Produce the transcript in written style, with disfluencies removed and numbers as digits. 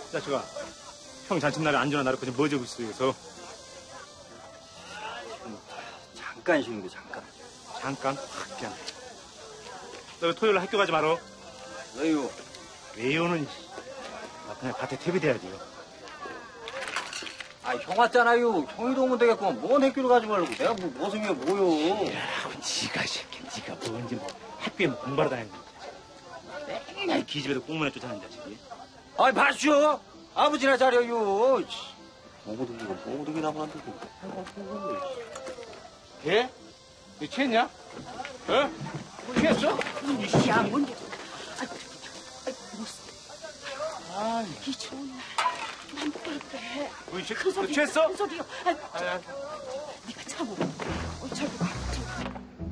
자식아, 형 잔칫날에 안전한 나를 그냥 뭐 적을 수 있어? 잠깐 쉬는 게 잠깐. 잠깐? 그냥. 너 토요일 학교 가지 말어. 왜요? 왜요는 나 그냥 밭에 퇴비돼야지요. 아, 형 왔잖아요. 형이도 오면 되겠구만. 뭔 학교를 가지 말고. 내가 뭐 모습이야 뭐요. 야, 지가 새끼, 지가 뭔지 뭐 학교에 뭐 공부하러 다니는 거지. 맨날 기집애도 공문에 쫓아가는 자식이. 아이, 봤쇼? 아버지나 잘해요. 몽고등이나 보란다고. 예? 너 취했냐? 어? 취했어? 야, 뭔데? 아, 이 좋은 날. 난 그럴 때. 너 취했어? 그 소리요. 아니, 네가 참어.